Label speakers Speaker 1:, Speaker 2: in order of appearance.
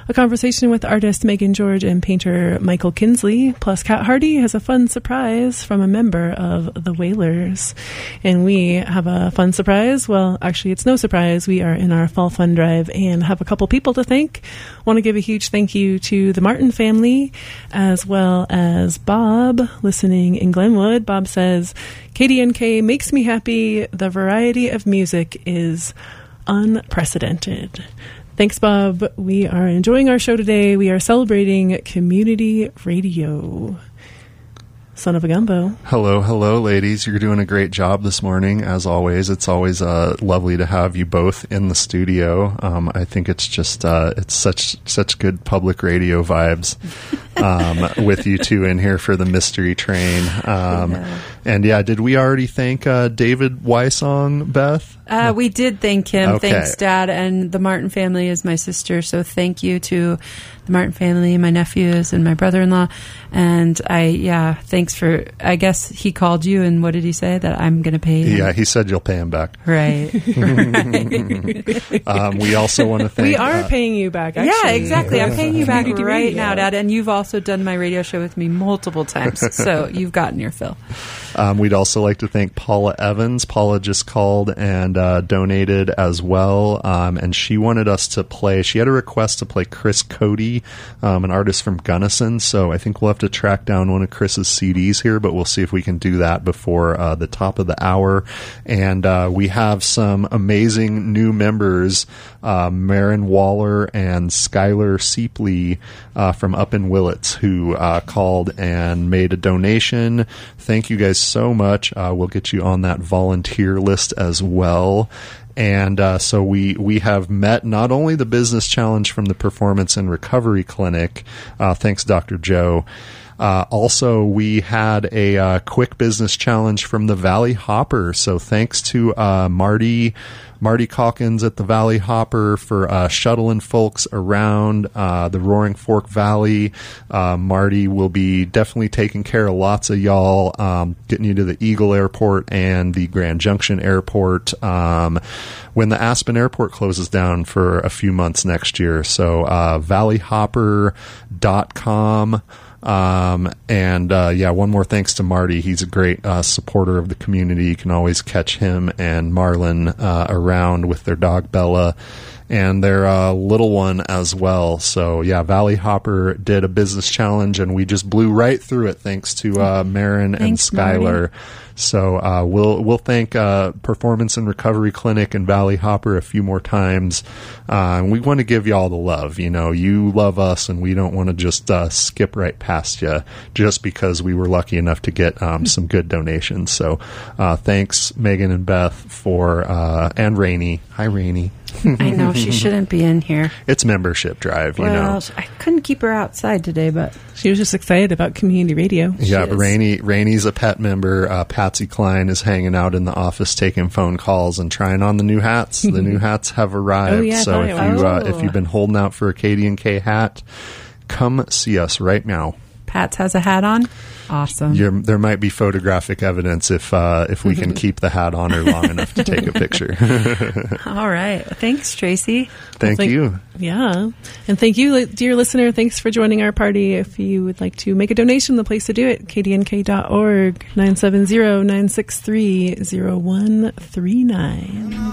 Speaker 1: a conversation with artist Megan George and painter Michael Kinsley. Plus, Kat Hardy has a fun surprise from a member of the Wailers. And we have a fun surprise. Well, actually, it's no surprise. We are in our fall fun drive and have a couple people to thank. Want to give a huge thank you to the Martin family, as well as Bob, listening in Glenwood. Bob says, KDNK makes me happy. The variety of music is unprecedented. Thanks, Bob. We are enjoying our show today. We are celebrating community radio. Son of a Gumbo.
Speaker 2: Hello, ladies. You're doing a great job this morning, as always. It's always lovely to have you both in the studio. I think it's just it's such good public radio vibes with you two in here for the Mystery Train. And yeah, did we already thank David Wysong, Beth?
Speaker 3: We did thank him.
Speaker 2: Okay.
Speaker 3: Thanks, Dad. And the Martin family is my sister, so thank you to the Martin family, my nephews, and my brother-in-law. And thanks for, I guess he called you, and what did he say? That I'm going to pay him?
Speaker 2: Yeah, he said you'll pay him back.
Speaker 3: Right.
Speaker 2: We also want to thank...
Speaker 1: We are paying you back, actually.
Speaker 3: Yeah, exactly. I'm paying you back right
Speaker 1: radio.
Speaker 3: now, Dad. And you've also done my radio show with me multiple times, so you've gotten your fill.
Speaker 2: We'd also like to thank Paula Evans. Paula just called and donated as well, and she wanted us to play. She had a request to play Chris Cody, an artist from Gunnison, so I think we'll have to track down one of Chris's CDs here, but we'll see if we can do that before the top of the hour. And we have some amazing new members, Marin Waller and Skylar Seepley from up in Willits, who called and made a donation. Thank you guys so much. We'll get you on that volunteer list as well. And so we have met not only the business challenge from the Performance and Recovery Clinic, thanks Dr. Joe. Also, we had a quick business challenge from the Valley Hopper. So thanks to Marty Calkins at the Valley Hopper for shuttling folks around the Roaring Fork Valley. Marty will be definitely taking care of lots of y'all, getting you to the Eagle Airport and the Grand Junction Airport when the Aspen Airport closes down for a few months next year. So valleyhopper.com. One more thanks to Marty. He's a great supporter of the community. You can always catch him and Marlon around with their dog Bella and their little one as well. So yeah, Valley Hopper did a business challenge and we just blew right through it thanks to Marin and Skylar. Marty. So we'll thank Performance and Recovery Clinic and Valley Hopper a few more times. We want to give you all the love. You know, you love us, and we don't want to just skip right past you just because we were lucky enough to get some good donations. So thanks, Megan and Beth, and Rainey. Hi, Rainey.
Speaker 3: I know she shouldn't be in here.
Speaker 2: It's membership drive, you know.
Speaker 3: Well, I couldn't keep her outside today, but
Speaker 1: she was just excited about community radio.
Speaker 2: Yeah, but Rainey's a pet member. Patsy Klein is hanging out in the office taking phone calls and trying on the new hats. The new hats have arrived.
Speaker 1: Oh, yeah,
Speaker 2: so if you've been holding out for a KDNK hat, come see us right now.
Speaker 3: Pats has a hat on. Awesome.
Speaker 2: There might be photographic evidence if we can keep the hat on her long enough to take a picture.
Speaker 3: All right. Thanks, Tracy.
Speaker 2: Thank you.
Speaker 1: Yeah. And thank you, dear listener. Thanks for joining our party. If you would like to make a donation, the place to do it, kdnk.org, 970-963-0139.